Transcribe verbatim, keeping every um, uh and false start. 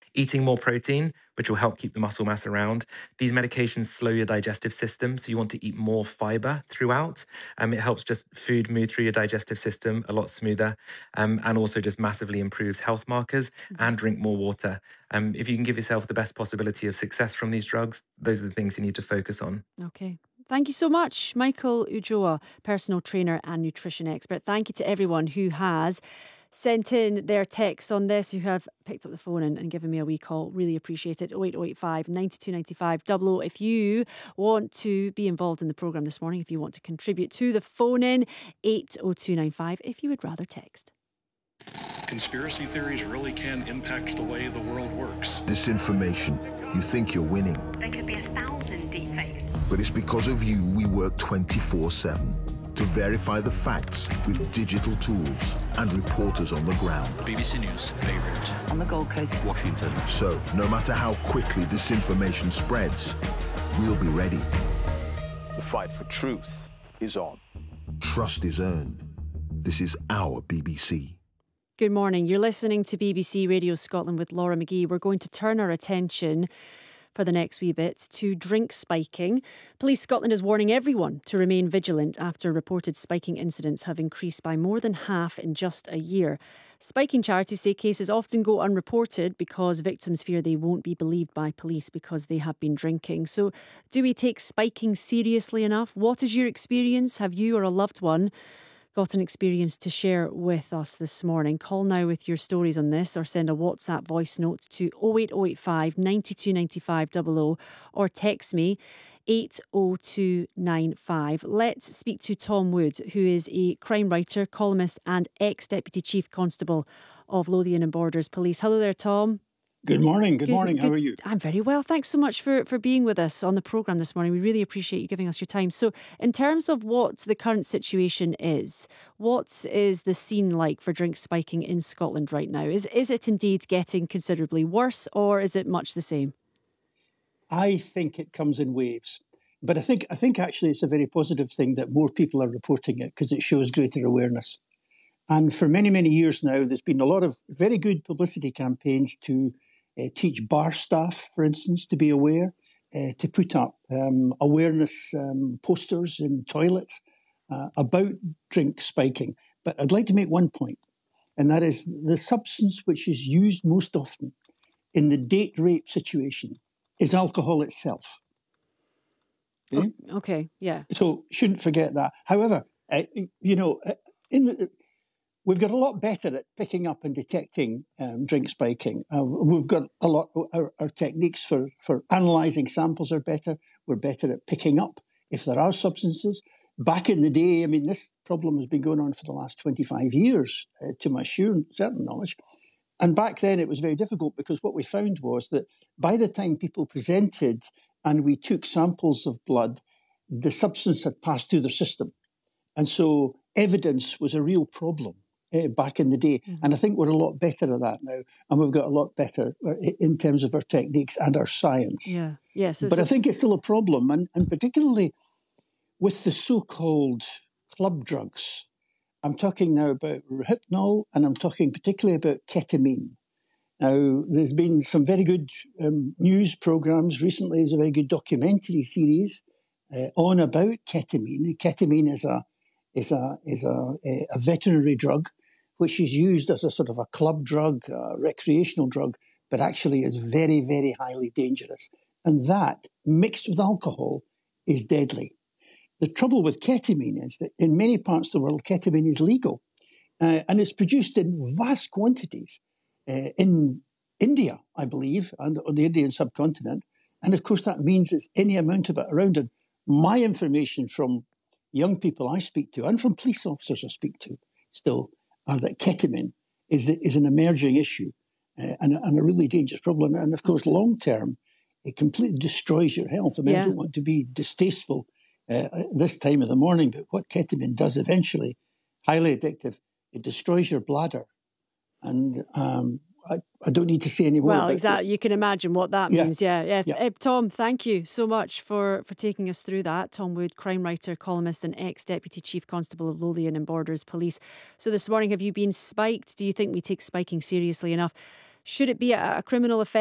Eating more protein, which will help keep the muscle mass around. These medications slow your digestive system, so you want to eat more fiber throughout. Um, it helps just food move through your digestive system a lot smoother, um, and also just massively improves health markers. Mm-hmm. And drink more water. Um, if you can give yourself the best possibility of success from these drugs, those are the things you need to focus on. Okay. Thank you so much, Michael Ujoa, personal trainer and nutrition expert. Thank you to everyone who has sent in their texts on this, who have picked up the phone and, and given me a wee call. Really appreciate it. oh eight oh eight five, nine two nine five, double oh. If you want to be involved in the programme this morning, if you want to contribute to the phone in, eight oh two nine five, if you would rather text. Conspiracy theories really can impact the way the world works. Disinformation. You think you're winning. There could be a thousand deepfakes. But it's because of you we work twenty-four seven to verify the facts with digital tools and reporters on the ground. B B C News, Beirut. On the Gold Coast. Washington. So, no matter how quickly disinformation spreads, we'll be ready. The fight for truth is on. Trust is earned. This is our B B C. Good morning. You're listening to B B C Radio Scotland with Laura McGee. We're going to turn our attention for the next wee bit to drink spiking. Police Scotland is warning everyone to remain vigilant after reported spiking incidents have increased by more than half in just a year. Spiking charities say cases often go unreported because victims fear they won't be believed by police because they have been drinking. So, do we take spiking seriously enough? What is your experience? Have you or a loved one got an experience to share with us this morning? Call now with your stories on this or send a WhatsApp voice note to oh eight oh eight five, nine two nine five, double oh or text me eight oh two nine five. Let's speak to Tom Wood, who is a crime writer, columnist and ex-Deputy Chief Constable of Lothian and Borders Police. Hello there, Tom. Good morning. Good, good morning. Good, How are you? I'm very well. Thanks so much for, for being with us on the programme this morning. We really appreciate you giving us your time. So in terms of what the current situation is, what is the scene like for drink spiking in Scotland right now? Is, is it indeed getting considerably worse or is it much the same? I think it comes in waves. But I think I think actually it's a very positive thing that more people are reporting it because it shows greater awareness. And for many, many years now, there's been a lot of very good publicity campaigns to Uh, teach bar staff, for instance, to be aware, uh, to put up um, awareness um, posters in toilets uh, about drink spiking. But I'd like to make one point, and that is the substance which is used most often in the date rape situation is alcohol itself. Okay, oh, okay yeah. So shouldn't forget that. However, uh, you know, in the... We've got a lot better at picking up and detecting um, drink spiking. Uh, we've got a lot, our, our techniques for, for analysing samples are better. We're better at picking up if there are substances. Back in the day, I mean, this problem has been going on for the last twenty-five years, uh, to my sure, certain knowledge. And back then it was very difficult because what we found was that by the time people presented and we took samples of blood, the substance had passed through the system. And so evidence was a real problem. Uh, back in the day. Mm-hmm. And I think we're a lot better at that now. And we've got a lot better in terms of our techniques and our science. Yeah, yeah. So, but so... I think it's still a problem. And, and particularly with the so-called club drugs. I'm talking now about Rohypnol and I'm talking particularly about ketamine. Now, there's been some very good um, news programmes. Recently, there's a very good documentary series uh, on about ketamine. Ketamine is a is a is a, a veterinary drug which is used as a sort of a club drug, a recreational drug, but actually is very, very highly dangerous. And that, mixed with alcohol, is deadly. The trouble with ketamine is that in many parts of the world, ketamine is legal. Uh, and it's produced in vast quantities uh, in India, I believe, and on the Indian subcontinent. And of course, that means it's any amount of it around. And my information from young people I speak to, and from police officers I speak to still, are that ketamine is the, is an emerging issue uh, and, and a really dangerous problem. And of course, long term, it completely destroys your health. I mean, yeah. I don't want to be distasteful uh, at this time of the morning, but what ketamine does eventually, highly addictive, it destroys your bladder. And um, I, I don't need to say any more. Well, exactly. It. You can imagine what that yeah. means. Yeah, yeah. yeah. Uh, Tom, thank you so much for, for taking us through that. Tom Wood, crime writer, columnist and ex-Deputy Chief Constable of Lothian and Borders Police. So this morning, have you been spiked? Do you think we take spiking seriously enough? Should it be a, a criminal offence?